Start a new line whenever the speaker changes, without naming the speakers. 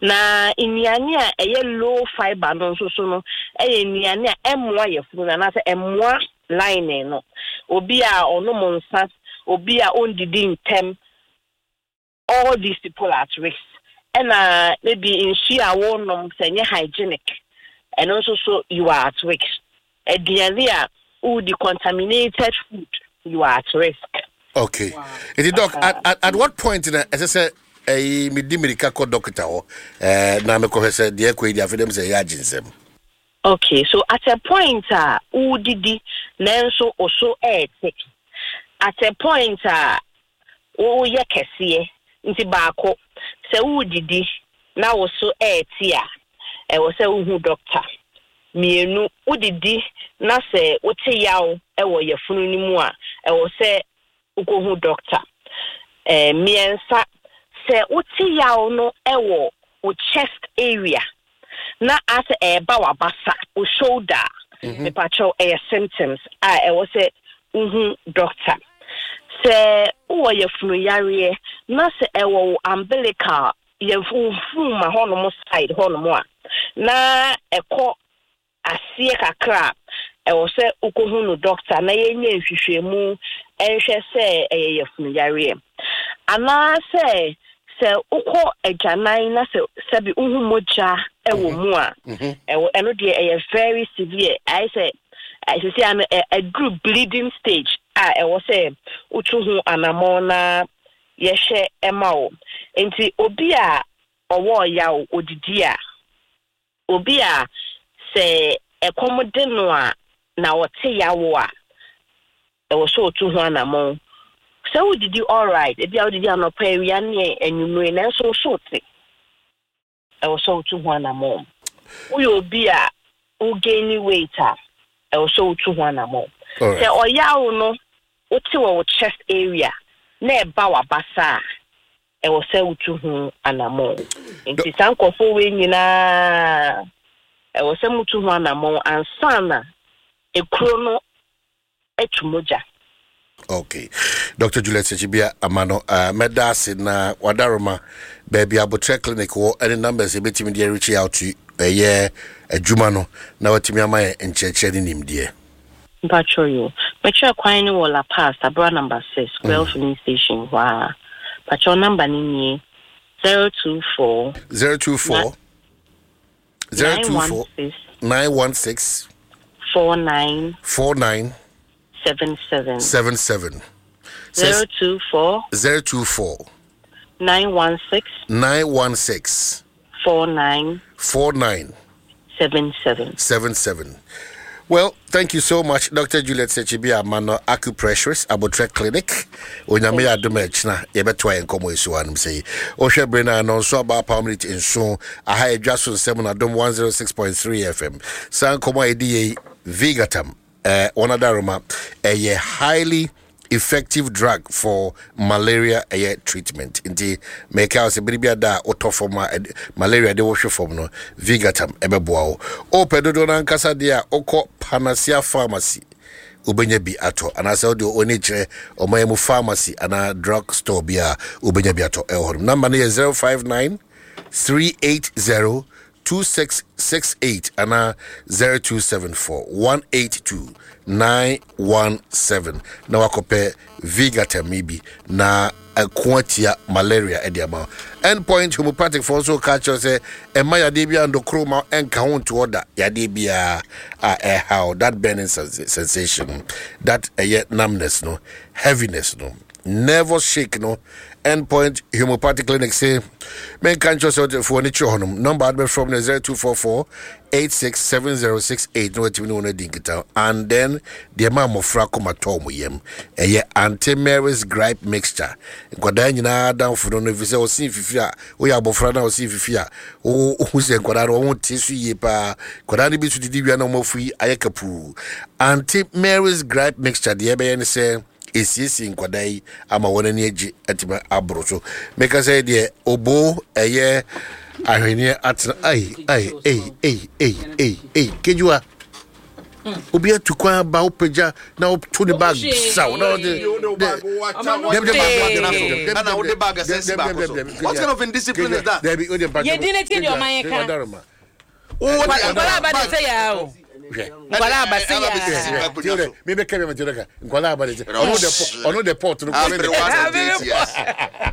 na inuane a eye low fiber no so no inuane a emmoa yefunu na say emmoa line no obi a ono monsa obi a ondidi ntem all these people are at risk and maybe in shia wonom say hygienic and also so you are at risk ediania who the contaminated food you are at risk.
Okay. Wow. Doc, at what point in as I said a medical doctor na me ko say de ekwe dia fedem say ya ginsem.
Okay, so at a point who didi nanso also take at a point wo ye kese nti baako se who didi na also tia e wo se who doctor mienu who didi na se wote yawo e wo yefunu ni mu a e wo se ukohu doctor miensa se wote yawo no e wo chest area na as ba wa basa o shoulder me pacho symptoms e wo se doctor se wo yefunu yare na se e wo umbilical yefunu ma hono mo side hono mo a na ekọ asie kakra e wo se ukohu no doctor na yenye nhwehwemu enhwe se yefunu yare ana se uko ejanan na se bi moja e wo mu a e wo eno de very severe I say a group bleeding stage e wo se utuhu anamona yehwe ema enti obi a owo ya odidi a obi a se ekomode no a na wote yawo a e wo so utuhu anamon so did you all right if you did not pay we and you know so shortly I was so to one a mom we will be a who gain weight I was so to one a mom say or ya no what your chest area na bawa basa I was so to who and a mom in the sanko for we nyina I was so to one a mom and sana a chrono etumoja.
Okay. Dr. Juliet Sechibia Amano medasi na wadaroma baby abotre clinic wo any numbers ebetimi de reach out to adwuma no na watimi amaye encheche ni nimdie.
Mpacho yo. Mecha kwan ni wala pass abra number 6 Well filling station wa. Pacho number ni 024
916 49 77
024
916 49 77. Well, thank you so much, Dr. Juliet Sechibia Mano Acupressures Abotre Clinic. Onyame adumech na yebetwa enkomo esuanum sei. Ohwe brena no so ba permanent inso aha edwaso 7 adom 106.3 FM. San komo edi Vigatam onadaroma a highly effective drug for malaria treatment. Inti make out a baby da otofoma malaria de wash from no Vigatam ebeboa o pedodona nkasa dia oko Panacea Pharmacy ubenya bi ato anasa odi oniche omayemu pharmacy ana drug store bia ubenya bi ato number is 059 380 2668 ana 0274 182 917 na wakope Vigatam maybe na aquatia malaria ediama endpoint homeopathic for also catch us emaya debia and chroma and count to order ya debia how that burning sensation that numbness no heaviness no never shake no endpoint homeopathic clinic say men can just for nature honum number adbe from 0244 867068 no timi no dinkita and then the mama fracoma tom yem anti-Mary's gripe mixture ngoda nyina down for no visa o sin fifia o ya bofra na o sin fifia o se ngoda ro tisu ye pa ngoda ni bi su didi wi na mo fu ayekapu anti-Mary's gripe mixture de be yen say esisi nkwadai ama wona ni agi atima abroso meka say de obo ahwene atna ai kejua Obi to kwa ba opeja na op to the bag saw no
what kind of indiscipline is that?
You didn't in your mind. Oh, but say ya.
Maybe came to the Gwala, but the pot.